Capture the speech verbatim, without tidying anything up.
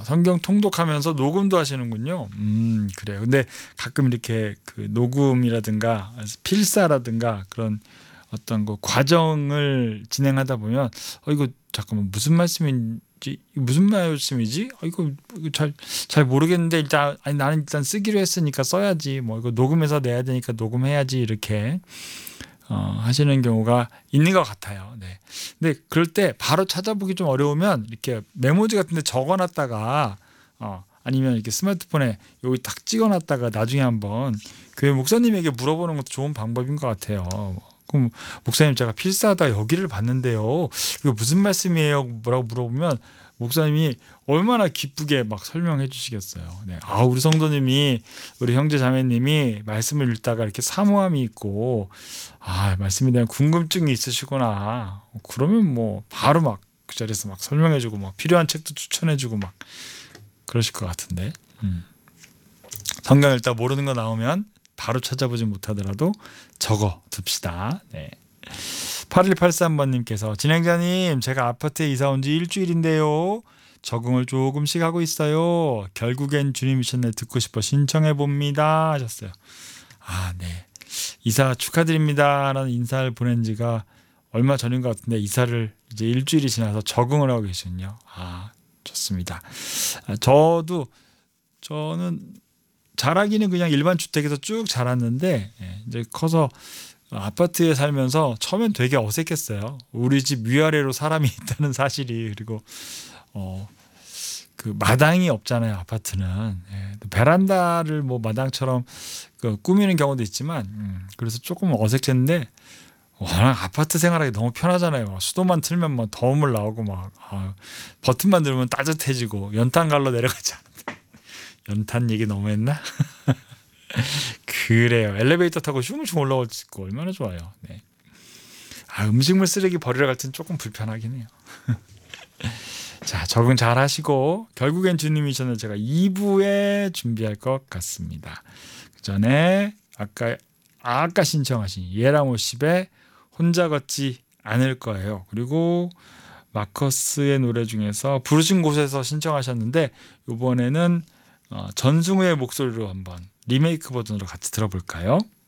아, 성경 통독하면서 녹음도 하시는군요. 음, 그래요. 근데 가끔 이렇게 그 녹음이라든가 필사라든가 그런 어떤 그 과정을 진행하다 보면 어 이거 잠깐만 무슨 말씀인지 무슨 말씀이지? 어 이거 잘 잘 모르겠는데 일단 아니 나는 일단 쓰기로 했으니까 써야지. 뭐 이거 녹음해서 내야 되니까 녹음해야지 이렇게 어, 하시는 경우가 있는 것 같아요. 네. 근데 그럴 때 바로 찾아보기 좀 어려우면 이렇게 메모지 같은데 적어놨다가 어, 아니면 이렇게 스마트폰에 여기 딱 찍어놨다가 나중에 한번 교회 목사님에게 물어보는 것도 좋은 방법인 것 같아요. 그럼 목사님 제가 필사하다 여기를 봤는데요. 이거 무슨 말씀이에요? 뭐라고 물어보면 목사님이 얼마나 기쁘게 막 설명해 주시겠어요. 네. 아, 우리 성도님이 우리 형제 자매님이 말씀을 읽다가 이렇게 사모함이 있고 아, 말씀에 대한 궁금증이 있으시구나. 그러면 뭐 바로 막 그 자리에서 막 설명해 주고 막 필요한 책도 추천해 주고 막 그러실 것 같은데. 음. 성경 읽다 모르는 거 나오면 바로 찾아보지 못하더라도 적어 둡시다. 네. 팔일팔삼 번님께서 진행자님 제가 아파트에 이사 온 지 일주일인데요. 적응을 조금씩 하고 있어요. 결국엔 주님이셨네 듣고 싶어 신청해 봅니다 하셨어요. 아, 네. 이사 축하드립니다 라는 인사를 보낸 지가 얼마 전인 것 같은데 이사를 이제 일주일이 지나서 적응을 하고 계시군요. 아, 좋습니다. 아, 저도 저는 자라기는 그냥 일반 주택에서 쭉 자랐는데 이제 커서 아파트에 살면서 처음엔 되게 어색했어요. 우리 집 위아래로 사람이 있다는 사실이. 그리고 어, 그 마당이 없잖아요. 아파트는. 예, 베란다를 뭐 마당처럼 그 꾸미는 경우도 있지만 음, 그래서 조금 어색했는데 워낙 아파트 생활하기 너무 편하잖아요. 수도만 틀면 뭐 더움을 나오고 막 아, 버튼만 누르면 따뜻해지고 연탄 갈로 내려가지 않는데 연탄 얘기 너무 했나? 그래요. 엘리베이터 타고 슝슝 올라올 수 있고 얼마나 좋아요. 네. 아, 음식물 쓰레기 버리러 갈 땐 조금 불편하긴 해요. 자, 적응 잘 하시고 결국엔 주님이셨는데 제가 이 부에 준비할 것 같습니다. 그 전에 아까 아까 신청하신 예라모십의 혼자 걷지 않을 거예요. 그리고 마커스의 노래 중에서 부르신 곳에서 신청하셨는데 이번에는 어, 전승우의 목소리로 한번 리메이크 버전으로 같이 들어볼까요?